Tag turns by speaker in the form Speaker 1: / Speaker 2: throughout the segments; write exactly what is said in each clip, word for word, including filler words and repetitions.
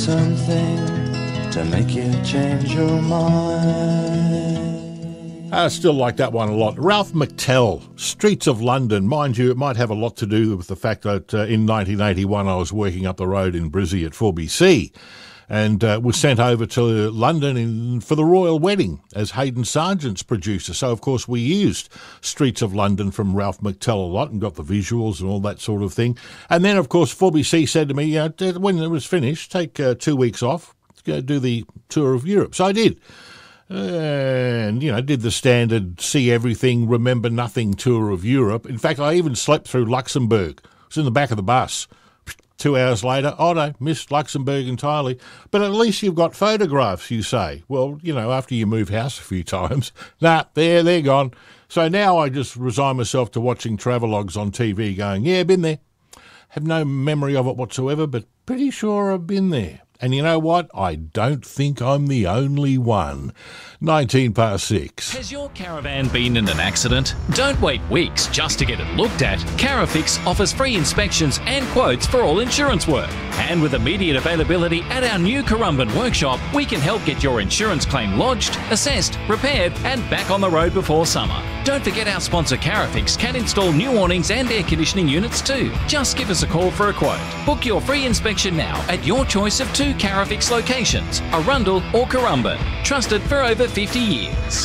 Speaker 1: Something to make you change your mind.
Speaker 2: I still like that one a lot. Ralph McTell, Streets of London. Mind you, it might have a lot to do with the fact that uh, in nineteen eighty-one I was working up the road in Brizzy at four B C and uh, was sent over to London in, for the royal wedding as Hayden Sargent's producer. So, of course, we used Streets of London from Ralph McTell a lot and got the visuals and all that sort of thing. And then, of course, four B C said to me, you know, when it was finished, take uh, two weeks off, go do the tour of Europe. So I did. And, you know, did the standard see everything, remember nothing tour of Europe. In fact, I even slept through Luxembourg. I was in the back of the bus. Two hours later, oh no, missed Luxembourg entirely. But at least you've got photographs, you say. Well, you know, after you move house a few times, nah, there, they're gone. So now I just resign myself to watching travelogues on T V going, yeah, been there. Have no memory of it whatsoever, but pretty sure I've been there. And you know what? I don't think I'm the only one. nineteen past six.
Speaker 3: Has your caravan been in an accident? Don't wait weeks just to get it looked at. Carafix offers free inspections and quotes for all insurance work. And with immediate availability at our new Currumbin workshop, we can help get your insurance claim lodged, assessed, repaired and back on the road before summer. Don't forget our sponsor Carafix can install new awnings and air conditioning units too. Just give us a call for a quote. Book your free inspection now at your choice of two Carafix locations, Arundel or Currumbin. Trusted for over fifty years.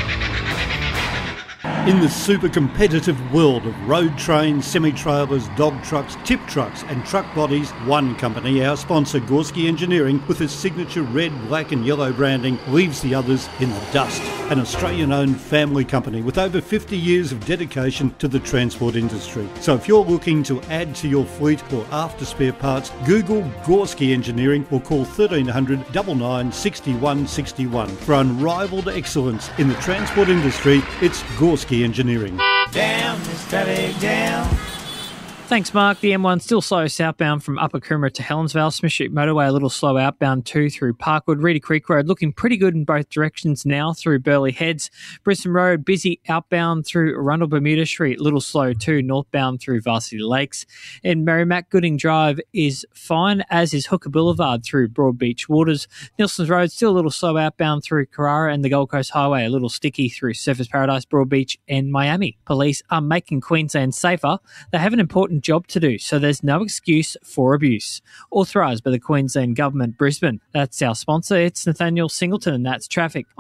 Speaker 4: In the super competitive world of road trains, semi-trailers, dog trucks, tip trucks and truck bodies, one company, our sponsor Gorski Engineering, with its signature red, black and yellow branding, leaves the others in the dust. An Australian-owned family company with over fifty years of dedication to the transport industry. So if you're looking to add to your fleet or after spare parts, Google Gorski Engineering or call thirteen hundred, nine nine, six one six one. For unrivaled excellence in the transport industry, it's Gorski Engineering.
Speaker 1: Down, steady down.
Speaker 5: Thanks, Mark. The M one still slow southbound from Upper Coomera to Helensvale. Smith Street Motorway a little slow outbound too through Parkwood. Reedy Creek Road looking pretty good in both directions now through Burleigh Heads. Brisbane Road busy outbound through Arundel Bermuda Street. Little slow too northbound through Varsity Lakes. In Merrimack, Gooding Drive is fine, as is Hooker Boulevard through Broadbeach Waters. Nilson's Road still a little slow outbound through Carrara, and the Gold Coast Highway a little sticky through Surfers Paradise, Broadbeach and Miami. Police are making Queensland safer. They have an important job to do, so there's no excuse for abuse. Authorised by the Queensland Government, Brisbane. That's our sponsor. It's Nathaniel Singleton, and that's traffic.